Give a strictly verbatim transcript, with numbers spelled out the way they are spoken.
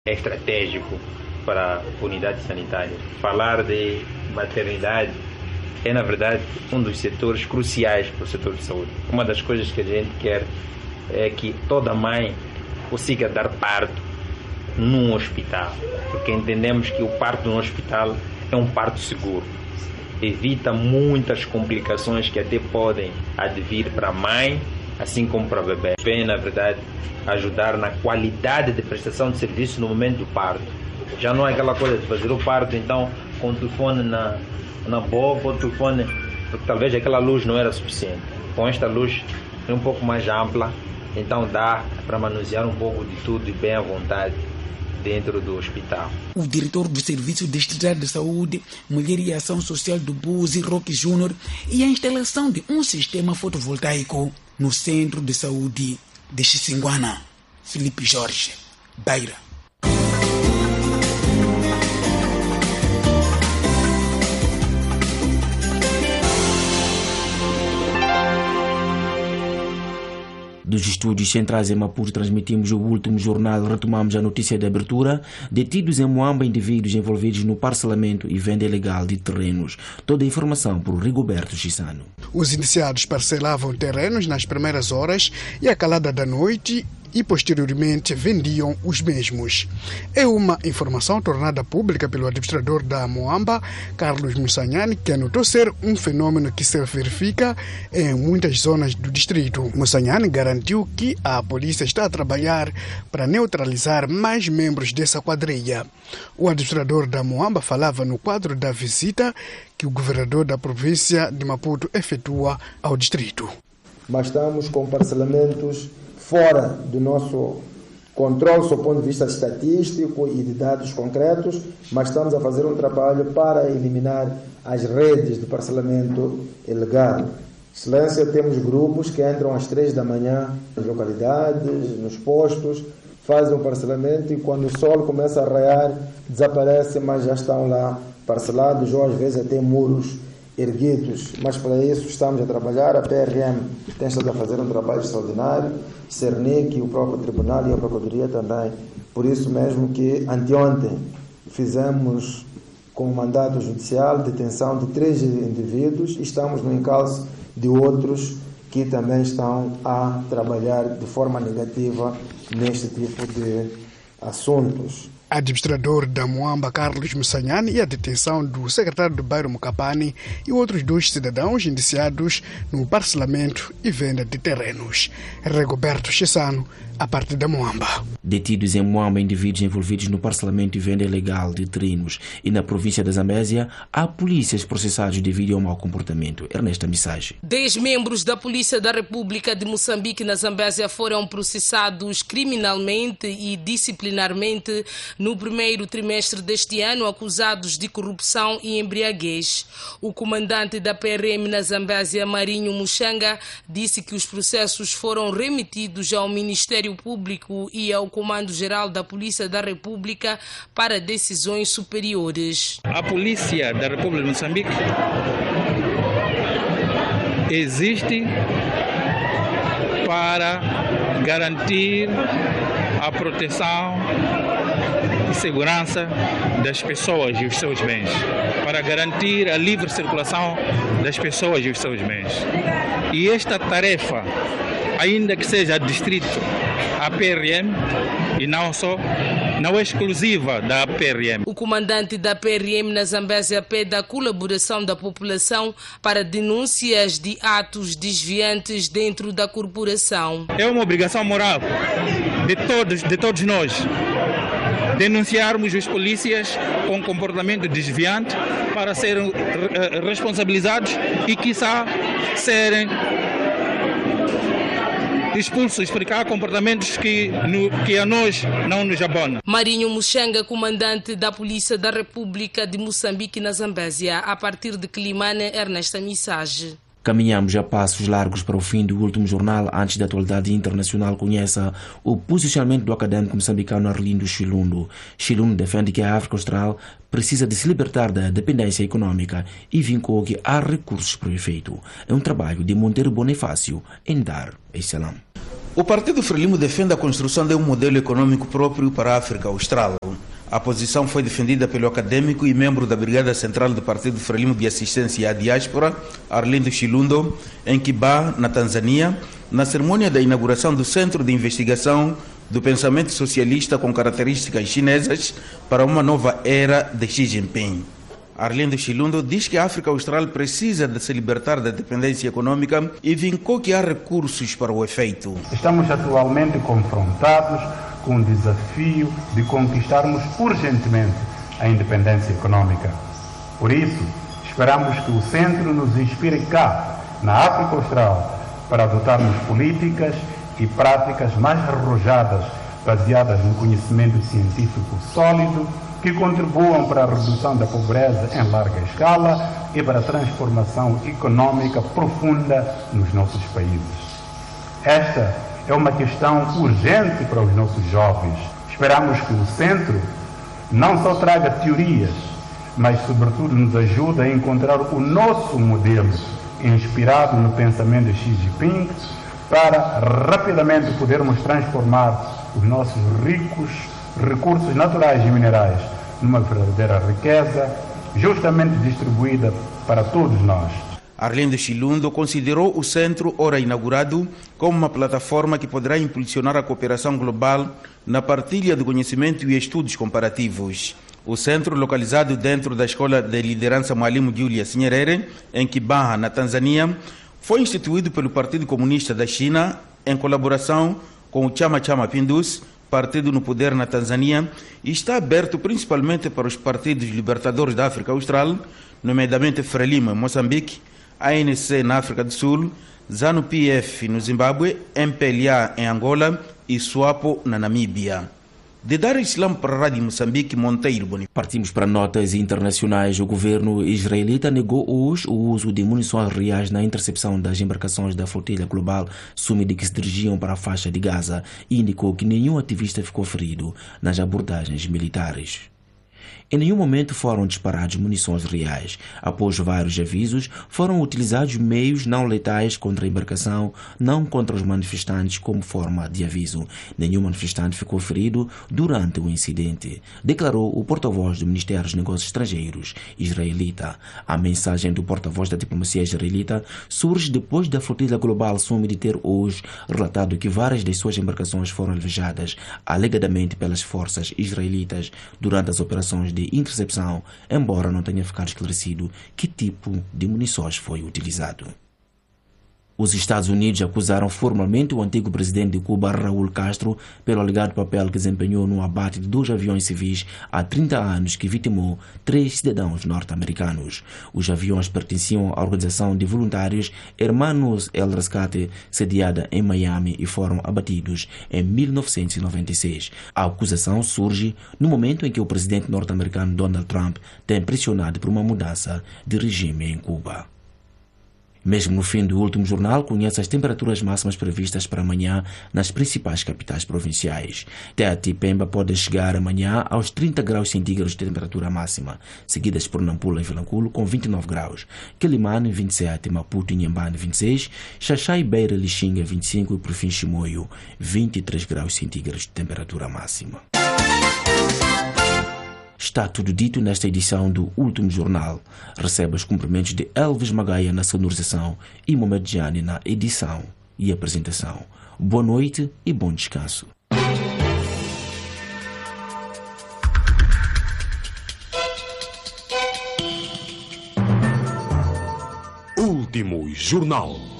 é estratégico para a unidade sanitária. Falar de maternidade é, na verdade, um dos setores cruciais para o setor de saúde. Uma das coisas que a gente quer é que toda mãe consiga dar parto num hospital, porque entendemos que o parto no hospital é um parto seguro. Evita muitas complicações que até podem advir para a mãe, assim como para o bebê. Vem, na verdade, ajudar na qualidade de prestação de serviço no momento do parto. Já não é aquela coisa de fazer o parto, então, com o telefone na, na boca, o telefone, porque talvez aquela luz não era suficiente. Com esta luz é um pouco mais ampla, então dá para manusear um pouco de tudo e bem à vontade dentro do hospital. O diretor do Serviço Distrital de Saúde, Mulher e Ação Social do Buzi, Roque Júnior, e a instalação de um sistema fotovoltaico no Centro de Saúde de Xissinguana. Felipe Jorge, Beira. Dos estúdios centrais em Maputo transmitimos o último jornal. Retomamos a notícia de abertura. Detidos em Moamba indivíduos envolvidos no parcelamento e venda ilegal de terrenos. Toda a informação por Rigoberto Chissano. Os indiciados parcelavam terrenos nas primeiras horas e à calada da noite e posteriormente vendiam os mesmos. É uma informação tornada pública pelo administrador da Moamba, Carlos Mussanhani, que anotou ser um fenômeno que se verifica em muitas zonas do distrito. Mussanhani garantiu que a polícia está a trabalhar para neutralizar mais membros dessa quadrilha. O administrador da Moamba falava no quadro da visita que o governador da província de Maputo efetua ao distrito. Mas estamos com parcelamentos fora do nosso controle, do ponto de vista estatístico e de dados concretos, mas estamos a fazer um trabalho para eliminar as redes de parcelamento ilegal. Excelência, temos grupos que entram às três da manhã nas localidades, nos postos, fazem o parcelamento e quando o sol começa a raiar, desaparecem, mas já estão lá parcelados ou às vezes até muros erguidos. Mas para isso estamos a trabalhar, a P R M tem estado a fazer um trabalho extraordinário, Cernic, o próprio Tribunal e a Procuradoria também. Por isso mesmo que anteontem fizemos com mandato judicial detenção de três indivíduos e estamos no encalço de outros que também estão a trabalhar de forma negativa neste tipo de assuntos. Administrador da Moamba, Carlos Mussanhani, e a detenção do secretário do bairro Mukapani e outros dois cidadãos indiciados no parcelamento e venda de terrenos. Rigoberto Chissano, a partir da Moamba. Detidos em Moamba indivíduos envolvidos no parcelamento e venda ilegal de terrenos. E na província da Zambésia, há polícias processados devido ao mau comportamento. Ernesta Missage. Dez membros da Polícia da República de Moçambique na Zambésia foram processados criminalmente e disciplinarmente no primeiro trimestre deste ano, acusados de corrupção e embriaguez. O comandante da P R M na Zambésia, Marinho Muxanga, disse que os processos foram remetidos ao Ministério Público e ao Comando-Geral da Polícia da República para decisões superiores. A Polícia da República de Moçambique existe para garantir a proteção e segurança das pessoas e os seus bens, para garantir a livre circulação das pessoas e os seus bens. E esta tarefa, ainda que seja distrito a P R M, e não só, não é exclusiva da P R M. O comandante da P R M na Zambésia pede a colaboração da população para denúncias de atos desviantes dentro da corporação. É uma obrigação moral de todos, de todos nós denunciarmos os polícias com comportamento desviante para serem responsabilizados e, quiçá, serem expulsos, porque há comportamentos que, no, que a nós não nos abonam. Marinho Muxanga, comandante da Polícia da República de Moçambique na Zambésia, a partir de Quilimane, Ernesta Missage. Caminhamos a passos largos para o fim do último jornal. Antes da atualidade internacional, conheça o posicionamento do académico moçambicano Arlindo Chilundo. Chilundo defende que a África Austral precisa de se libertar da dependência econômica e vincou que há recursos para o efeito. É um trabalho de Monteiro Bonifácio em Dar es Salaam. O Partido Frelimo defende a construção de um modelo econômico próprio para a África Austral. A posição foi defendida pelo acadêmico e membro da Brigada Central do Partido Frelimo de Assistência à Diáspora, Arlindo Chilundo, em Kibá, na Tanzânia, na cerimônia da inauguração do Centro de Investigação do Pensamento Socialista com características chinesas para uma nova era de Xi Jinping. Arlindo Chilundo diz que a África Austral precisa de se libertar da dependência econômica e vincou que há recursos para o efeito. Estamos atualmente confrontados com o desafio de conquistarmos urgentemente a independência econômica. Por isso, esperamos que o Centro nos inspire cá, na África Austral, para adotarmos políticas e práticas mais arrojadas, baseadas no conhecimento científico sólido, que contribuam para a redução da pobreza em larga escala e para a transformação econômica profunda nos nossos países. Esta é uma questão urgente para os nossos jovens. Esperamos que o Centro não só traga teorias, mas sobretudo nos ajude a encontrar o nosso modelo, inspirado no pensamento de Xi Jinping, para rapidamente podermos transformar os nossos ricos recursos naturais e minerais numa verdadeira riqueza, justamente distribuída para todos nós. Arlindo Chilundo considerou o centro, ora inaugurado, como uma plataforma que poderá impulsionar a cooperação global na partilha de conhecimento e estudos comparativos. O centro, localizado dentro da Escola de Liderança Mwalimu Julius Nyerere, em Kibaha, na Tanzânia, foi instituído pelo Partido Comunista da China em colaboração com o Chama Chama Pindus, partido no poder na Tanzânia, e está aberto principalmente para os partidos libertadores da África Austral, nomeadamente Frelimo em Moçambique, A N C na África do Sul, ZANU-P F no Zimbábue, M P L A em Angola e SWAPO na Namíbia. De Dar Islam para a Rádio Moçambique, Monteiro Bonifácio. Partimos para notas internacionais. O governo israelita negou hoje o uso de munições reais na intercepção das embarcações da flotilha global Sumida que se dirigiam para a faixa de Gaza e indicou que nenhum ativista ficou ferido nas abordagens militares. Em nenhum momento foram disparados munições reais. Após vários avisos, foram utilizados meios não letais contra a embarcação, não contra os manifestantes, como forma de aviso. Nenhum manifestante ficou ferido durante o incidente, declarou o porta-voz do Ministério dos Negócios Estrangeiros israelita. A mensagem do porta-voz da diplomacia israelita surge depois da flotilha global Sumida ter hoje relatado que várias das suas embarcações foram alvejadas, alegadamente pelas forças israelitas, durante as operações de de intercepção, embora não tenha ficado esclarecido que tipo de munições foi utilizado. Os Estados Unidos acusaram formalmente o antigo presidente de Cuba, Raul Castro, pelo alegado papel que desempenhou no abate de dois aviões civis há trinta anos que vitimou três cidadãos norte-americanos. Os aviões pertenciam à organização de voluntários Hermanos El Rescate, sediada em Miami, e foram abatidos em mil novecentos e noventa e seis. A acusação surge no momento em que o presidente norte-americano Donald Trump tem pressionado por uma mudança de regime em Cuba. Mesmo no fim do último jornal, conhece as temperaturas máximas previstas para amanhã nas principais capitais provinciais. Tete e Pemba podem chegar amanhã aos trinta graus centígrados de temperatura máxima, seguidas por Nampula e Vilanculo com vinte e nove graus, Quelimane vinte e sete, Maputo e Inhambane vinte e seis, Xaxai, Beira, Lixinga vinte e cinco e por fim Chimoio vinte e três graus centígrados de temperatura máxima. Está tudo dito nesta edição do Último Jornal. Recebe os cumprimentos de Elvis Magaia na sonorização e Mohamed Jani na edição e apresentação. Boa noite e bom descanso. Último Jornal.